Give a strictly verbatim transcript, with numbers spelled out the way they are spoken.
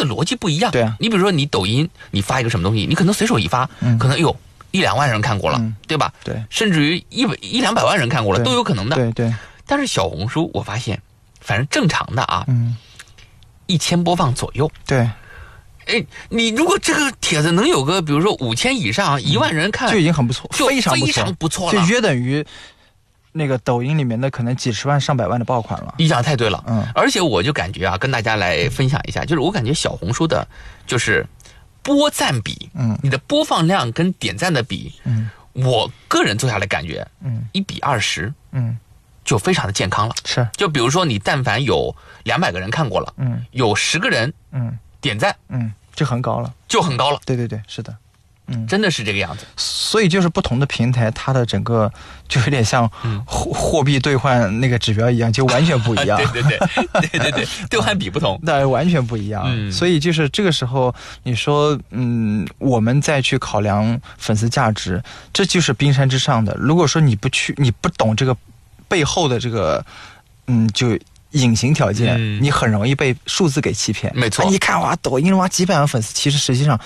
的逻辑不一样。 对啊， 你比如说你抖音，你发一个什么东西，你可能随手一发，嗯、可能有一两万人看过了，嗯、对吧？ 对， 甚至于一百一两百万人看过了都有可能的。 对对。 但是小红书，我发现，反正正常的啊， 嗯， 一千播放左右。 对。 哎，你如果这个帖子能有个，比如说五千以上，一万人看， 就已经很不错， 就非常非常不错了， 就约等于那个抖音里面的可能几十万、上百万的爆款了。 你讲太对了， 嗯， 而且我就感觉啊，跟大家来分享一下，就是我感觉小红书的，就是播赞比， 嗯， 你的播放量跟点赞的比， 嗯， 我个人做下来感觉， 嗯， 一比二十， 嗯， 就非常的健康了。 是， 就比如说你但凡有两百个人看过了， 嗯， 有十个人， 嗯， 点赞， 嗯。就很高了， 就很高了。 对对对，是的，嗯， 真的是这个样子。 所以就是不同的平台，它的整个就有点像货货币兑换那个指标一样，就完全不一样。 对对对对对对，兑换比不同， 那完全不一样。 嗯， 所以就是这个时候，你说，嗯，我们再去考量粉丝价值，这就是冰山之上的。如果说你不去，你不懂这个背后的这个，嗯，就。隐形条件、嗯，你很容易被数字给欺骗。 没错， 你看哇，抖音哇几百万粉丝，其实实际上